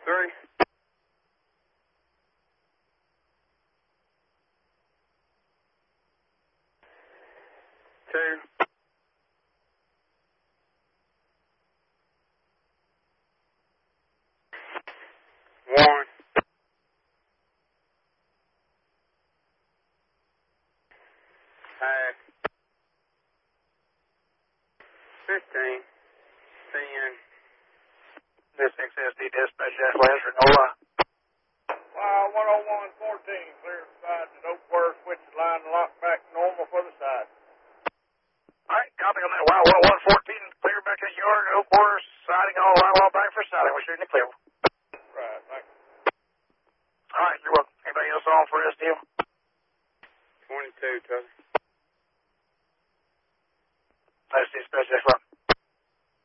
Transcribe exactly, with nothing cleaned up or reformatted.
Three. Two. One. Half. Fifteen. Ten. This X S D dispatch, that's Lazarus, no lie. Wow, one oh one fourteen, clear the side to Oak Worth, switch the line and lock back normal for the side. All right, copy on that. Wow, one oh one fourteen, clear back at yard, Oak Worth, siding all right, all back for siding. We're shooting it clear. Right, thank you. All right, you're welcome. Anybody else on for this deal? twenty-two, Tucker. That's dispatch, that's right.